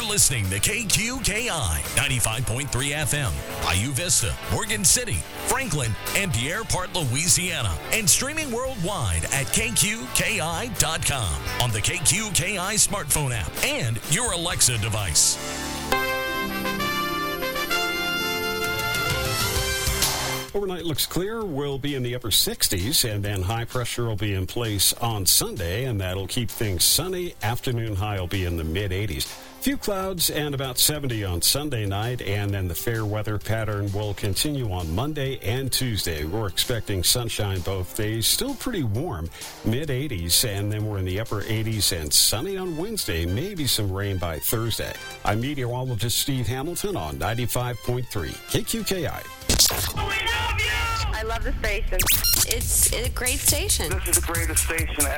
listening to KQKI 95.3 FM, Bayou Vista, Morgan City, Franklin, and Pierre Part, Louisiana, and streaming worldwide at KQKI.com on the KQKI smartphone app and your Alexa device. Overnight looks clear. We'll be in the upper 60s, and then high pressure will be in place on Sunday, and that'll keep things sunny. Afternoon high will be in the mid-80s. Few clouds and about 70 on Sunday night, and then the fair weather pattern will continue on Monday and Tuesday. We're expecting sunshine both days, still pretty warm, mid-80s, and then we're in the upper 80s and sunny on Wednesday, maybe some rain by Thursday. I'm meteorologist Steve Hamilton on 95.3 KQKI. I love the station. It's a great station. This is the greatest station ever.